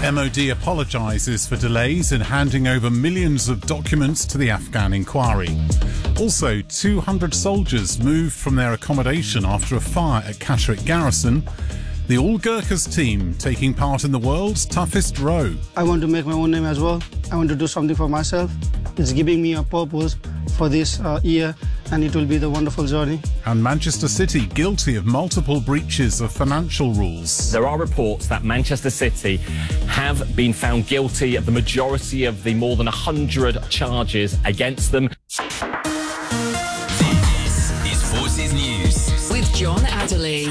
MOD apologises for delays in handing over millions of documents to the Afghan inquiry. Also, 200 soldiers moved from their accommodation after a fire at Catterick Garrison. The All Gurkhas team taking part in the world's toughest row. I want to make my own name as well. I want to do something for myself. It's giving me a purpose for this year, and it will be the wonderful journey. And Manchester City guilty of multiple breaches of financial rules. There are reports that Manchester City have been found guilty of the majority of the more than 100 charges against them. This is Forces News with John Adderley.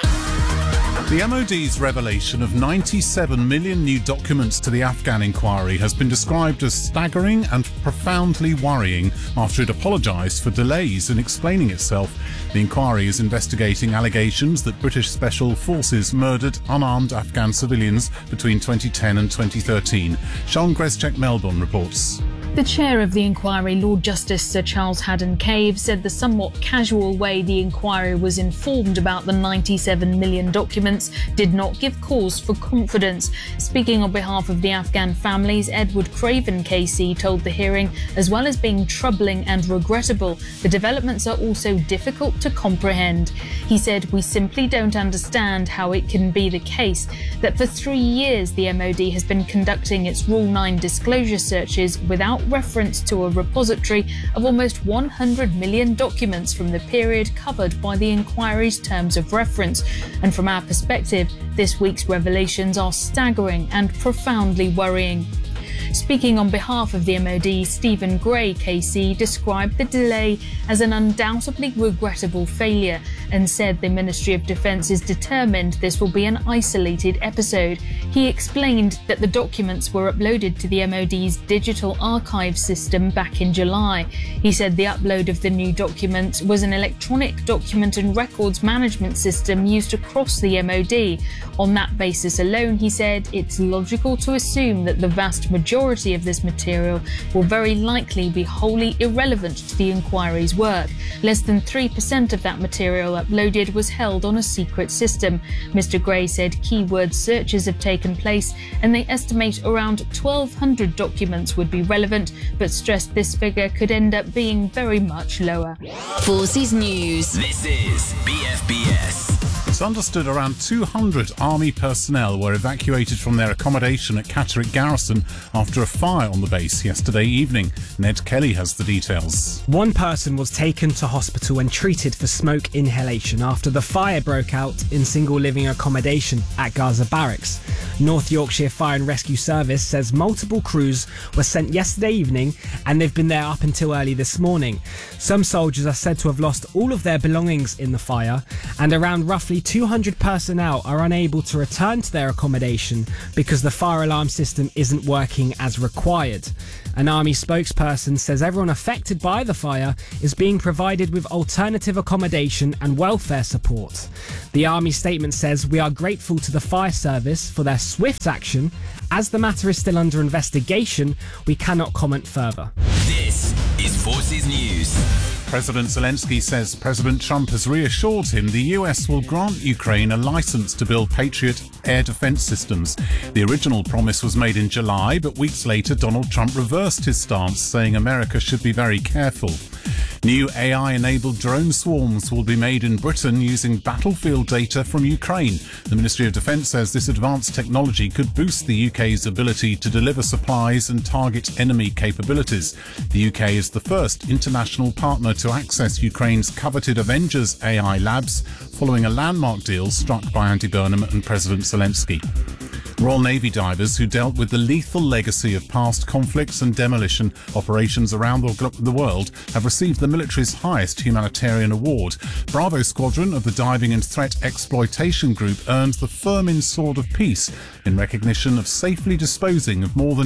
The MOD's revelation of 97 million new documents to the Afghan inquiry has been described as staggering and profoundly worrying after it apologised for delays in explaining itself. The inquiry is investigating allegations that British Special Forces murdered unarmed Afghan civilians between 2010 and 2013. Sean Greschek, Melbourne, reports. The chair of the inquiry, Lord Justice Sir Charles Haddon-Cave, said the somewhat casual way the inquiry was informed about the 97 million documents did not give cause for confidence. Speaking on behalf of the Afghan families, Edward Craven KC told the hearing, as well as being troubling and regrettable, the developments are also difficult to comprehend. He said, "We simply don't understand how it can be the case that for 3 years the MOD has been conducting its Rule 9 disclosure searches without reference to a repository of almost 100 million documents from the period covered by the inquiry's terms of reference. And from our perspective, this week's revelations are staggering and profoundly worrying." Speaking on behalf of the MOD, Stephen Gray KC described the delay as an undoubtedly regrettable failure and said the Ministry of Defence is determined this will be an isolated episode. He explained that the documents were uploaded to the MOD's digital archive system back in July. He said the upload of the new documents was an electronic document and records management system used across the MOD. On that basis alone, he said, it's logical to assume that the vast majority of this material will very likely be wholly irrelevant to the inquiry's work. Less than 3% of that material uploaded was held on a secret system. Mr. Gray said keyword searches have taken place and they estimate around 1,200 documents would be relevant, but stressed this figure could end up being very much lower. Forces News. This is BFBS. It's understood around 200 Army personnel were evacuated from their accommodation at Catterick Garrison after a fire on the base yesterday evening. Ned Kelly has the details. One person was taken to hospital and treated for smoke inhalation after the fire broke out in single living accommodation at Gaza Barracks. North Yorkshire Fire and Rescue Service says multiple crews were sent yesterday evening and they've been there up until early this morning. Some soldiers are said to have lost all of their belongings in the fire, and around roughly 200 personnel are unable to return to their accommodation because the fire alarm system isn't working as required. An Army spokesperson says everyone affected by the fire is being provided with alternative accommodation and welfare support. The Army statement says, "We are grateful to the fire service for their swift action. As the matter is still under investigation, we cannot comment further." This is Forces News. President Zelensky says President Trump has reassured him the US will grant Ukraine a license to build Patriot air defense systems. The original promise was made in July, but weeks later Donald Trump reversed his stance, saying America should be very careful. New AI-enabled drone swarms will be made in Britain using battlefield data from Ukraine. The Ministry of Defence says this advanced technology could boost the UK's ability to deliver supplies and target enemy capabilities. The UK is the first international partner to access Ukraine's coveted Avengers AI labs, following a landmark deal struck by Andy Burnham and President Zelensky. Royal Navy divers who dealt with the lethal legacy of past conflicts and demolition operations around the world have received the military's highest humanitarian award. Bravo Squadron of the Diving and Threat Exploitation Group earned the Firmin Sword of Peace in recognition of safely disposing of more than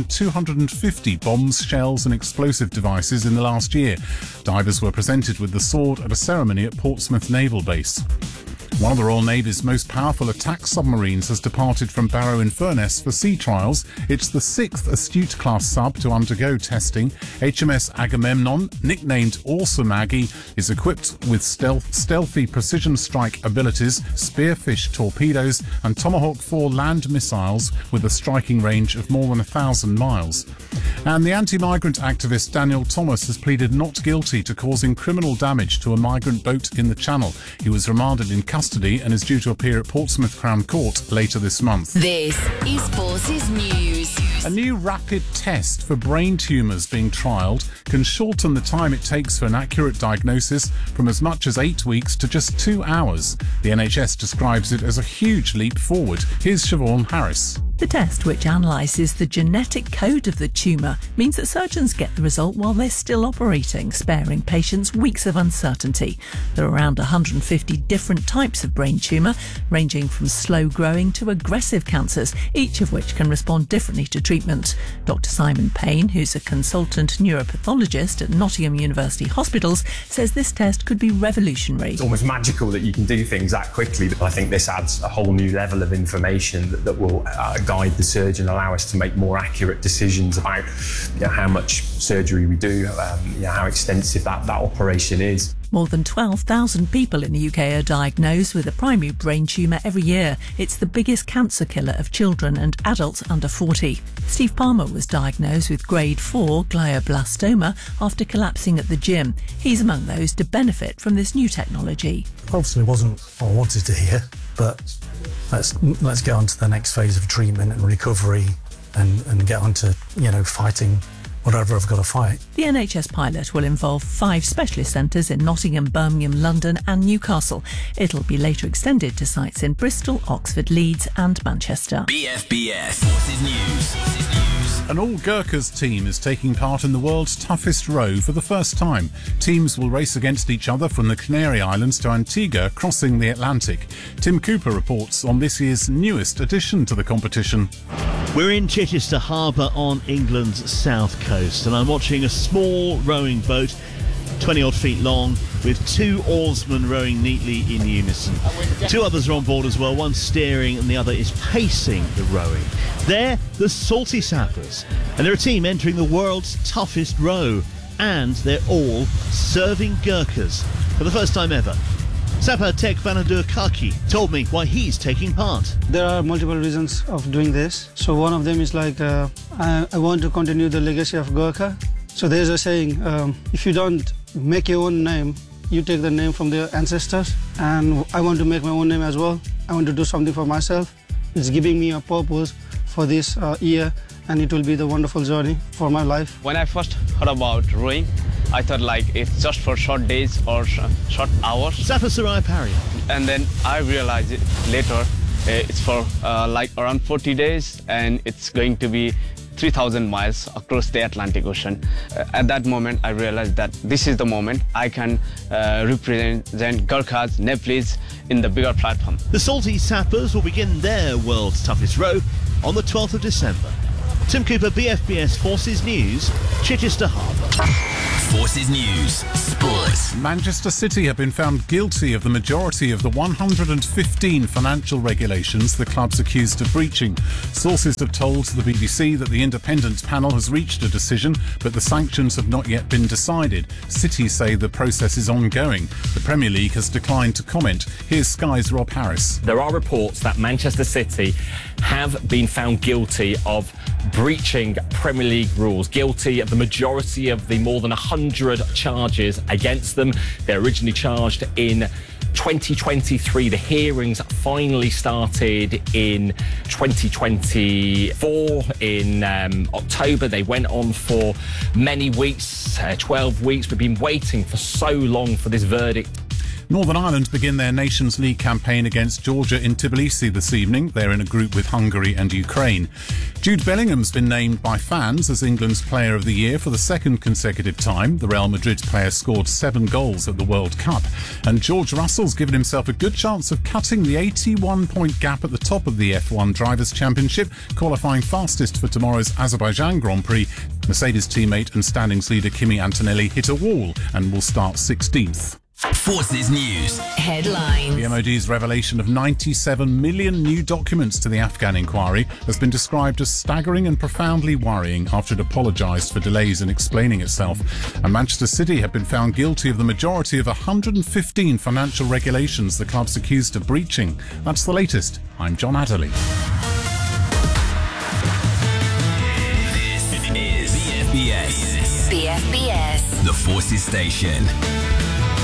250 bombs, shells and explosive devices in the last year. Divers were presented with the sword at a ceremony at Portsmouth Naval Base. One of the Royal Navy's most powerful attack submarines has departed from Barrow-in-Furness for sea trials. It's the 6th Astute-class sub to undergo testing. HMS Agamemnon, nicknamed Awesome Aggie, is equipped with stealthy precision strike abilities, Spearfish torpedoes and Tomahawk 4 land missiles with a striking range of more than 1,000 miles. And the anti-migrant activist Daniel Thomas has pleaded not guilty to causing criminal damage to a migrant boat in the Channel. He was remanded in custody and is due to appear at Portsmouth Crown Court later this month. This is Forces News. A new rapid test for brain tumours being trialled can shorten the time it takes for an accurate diagnosis from as much as 8 weeks to just 2 hours. The NHS describes it as a huge leap forward. Here's Siobhan Harris. The test, which analyses the genetic code of the tumour, means that surgeons get the result while they're still operating, sparing patients weeks of uncertainty. There are around 150 different types of brain tumour, ranging from slow-growing to aggressive cancers, each of which can respond differently to treatment. Dr Simon Payne, who's a consultant neuropathologist at Nottingham University Hospitals, says this test could be revolutionary. It's almost magical that you can do things that quickly. I think this adds a whole new level of information that will guide the surgeon, allow us to make more accurate decisions about how much surgery we do, how extensive that operation is. More than 12,000 people in the UK are diagnosed with a primary brain tumour every year. It's the biggest cancer killer of children and adults under 40. Steve Palmer was diagnosed with grade 4 glioblastoma after collapsing at the gym. He's among those to benefit from this new technology. Obviously wasn't what I wanted to hear, but let's get on to the next phase of treatment and recovery and get on to, fighting whatever I've got to fight. The NHS pilot will involve 5 specialist centres in Nottingham, Birmingham, London and Newcastle. It'll be later extended to sites in Bristol, Oxford, Leeds and Manchester. BFBS Forces News. An all-Gurkhas team is taking part in the world's toughest row for the first time. Teams will race against each other from the Canary Islands to Antigua, crossing the Atlantic. Tim Cooper reports on this year's newest addition to the competition. We're in Chichester Harbour on England's south coast, and I'm watching a small rowing boat, 20-odd feet long, with 2 oarsmen rowing neatly in unison. 2 others are on board as well, one steering and the other is pacing the rowing. They're the Salty Sappers, and they're a team entering the world's toughest row, and they're all serving Gurkhas for the first time ever. Sapper Tek Banadur Kaki told me why he's taking part. There are multiple reasons of doing this. So one of them is I want to continue the legacy of Gurkha. So there's a saying, if you don't make your own name, you take the name from their ancestors. And I want to make my own name as well. I want to do something for myself. It's giving me a purpose for this year, and it will be the wonderful journey for my life. When I first heard about rowing, I thought it's just for short days or short hours. Sapper Sarai Parry. And then I realized it later, it's for around 40 days, and it's going to be 3,000 miles across the Atlantic Ocean. At that moment, I realized that this is the moment I can represent Gurkhas, Nepalese in the bigger platform. The Salty Sappers will begin their world's toughest row on the 12th of December. Tim Cooper, BFBS Forces News, Chichester Harbour. Forces News Sports. Manchester City have been found guilty of the majority of the 115 financial regulations the club's accused of breaching. Sources have told the BBC that the independent panel has reached a decision, but the sanctions have not yet been decided. City say the process is ongoing. The Premier League has declined to comment. Here's Sky's Rob Harris. There are reports that Manchester City have been found guilty of breaching Premier League rules, guilty of the majority of the more than 100 charges against them. They're originally charged in 2023. The hearings finally started in 2024 in October. They went on for many weeks, 12 weeks. We've been waiting for so long for this verdict. Northern Ireland begin their Nations League campaign against Georgia in Tbilisi this evening. They're in a group with Hungary and Ukraine. Jude Bellingham's been named by fans as England's Player of the Year for the 2nd consecutive time. The Real Madrid player scored 7 goals at the World Cup. And George Russell's given himself a good chance of cutting the 81-point gap at the top of the F1 Drivers' Championship, qualifying fastest for tomorrow's Azerbaijan Grand Prix. Mercedes teammate and standings leader Kimi Antonelli hit a wall and will start 16th. Forces News. Headlines. The MOD's revelation of 97 million new documents to the Afghan inquiry has been described as staggering and profoundly worrying after it apologised for delays in explaining itself. And Manchester City have been found guilty of the majority of 115 financial regulations the club's accused of breaching. That's the latest. I'm John Adderley. This is BFBS. BFBS. The Forces Station.